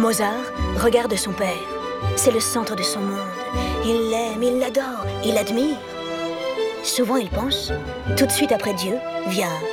Mozart regarde son père. C'est le centre de son monde. Il l'aime, il l'adore, il l'admire. Souvent il pense, tout de suite après Dieu, vient